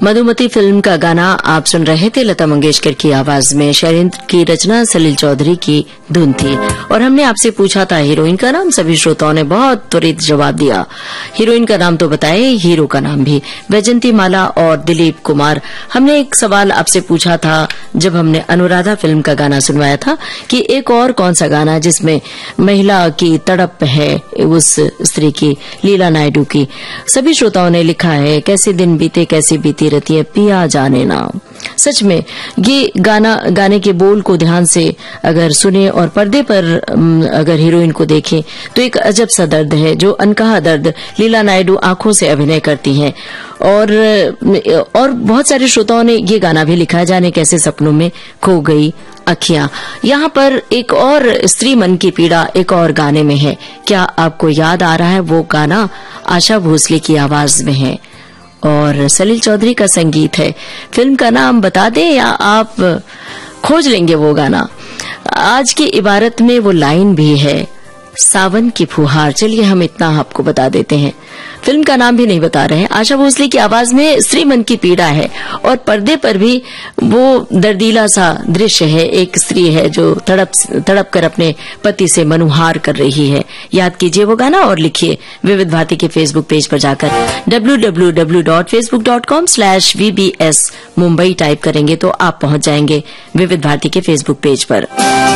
Madhumati film का गाना आप सुन रहे थे। लता मंगेशकर की आवाज में, शैलेंद्र की रचना, सलील चौधरी की धुन थी। और हमने आपसे पूछा था हीरोइन का नाम। सभी श्रोताओं ने बहुत त्वरित जवाब दिया। हीरोइन का नाम तो बताए, हीरो का नाम भी, वैजंती माला और दिलीप कुमार। हमने एक सवाल आपसे पूछा था जब हमने अनुराधा फिल्म का गाना सुनवाया था कि एक और कौन सा गाना जिसमें महिला की तड़प है, उस स्त्री की, लीला नायडू की। सभी श्रोताओं ने लिखा है, कैसे दिन बीते कैसे बीती रहती है पिया जाने ना। सच में ये गाने के बोल को ध्यान से अगर सुने और पर्दे पर अगर हीरोइन को देखें तो एक अजब सा दर्द है, जो अनकहा दर्द। लीला नायडू आंखों से अभिनय करती हैं और बहुत सारे श्रोताओं ने ये गाना भी लिखा है, जाने कैसे सपनों में खो गई अखियां। यहाँ पर एक और स्त्री मन की पीड़ा एक और गाने में है। क्या आपको याद आ रहा है वो गाना? आशा भोसले की आवाज में है और सलील चौधरी का संगीत है। फिल्म का नाम बता दें या आप खोज लेंगे वो गाना? आज की इबारत में वो लाइन भी है, सावन की फुहार। चलिए हम इतना आपको बता देते हैं, फिल्म का नाम भी नहीं बता रहे हैं। आशा भोसले की आवाज में स्त्री मन की पीड़ा है और पर्दे पर भी वो दर्दीला सा दृश्य है। एक स्त्री है जो तड़प कर अपने पति से मनुहार कर रही है। याद कीजिए वो गाना और लिखिए विविध भारती के फेसबुक पेज पर जाकर www.facebook.com/VBS मुंबई टाइप करेंगे तो आप पहुंच जाएंगे विविध भारती के फेसबुक पेज पर।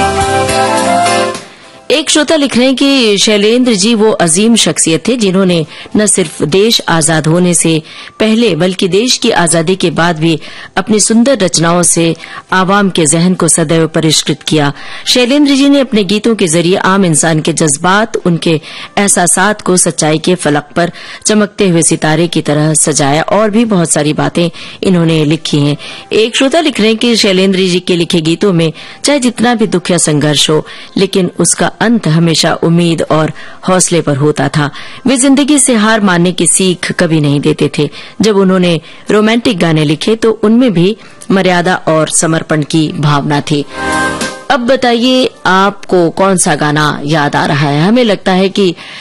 एक श्रोता लिख रहे हैं कि शैलेंद्र जी वो अजीम शख्सियत थे जिन्होंने न सिर्फ देश आजाद होने से पहले बल्कि देश की आजादी के बाद भी अपनी सुंदर रचनाओं से आवाम के जहन को सदैव परिष्कृत किया। शैलेंद्र जी ने अपने गीतों के जरिए आम इंसान के जज्बात, उनके एहसासात को सच्चाई के फलक पर चमकते हुए सितारे की तरह सजाया और भी बहुत सारी बातें इन्होंने लिखी हैं। एक श्रोता लिख रहे हैं कि शैलेंद्र जी के लिखे गीतों में चाहे जितना भी दुख या संघर्ष हो, लेकिन उसका अंत हमेशा उम्मीद और हौसले पर होता था। वे जिंदगी से हार मानने की सीख कभी नहीं देते थे। जब उन्होंने रोमांटिक गाने लिखे तो उनमें भी मर्यादा और समर्पण की भावना थी। अब बताइए आपको कौन सा गाना याद आ रहा है? हमें लगता है कि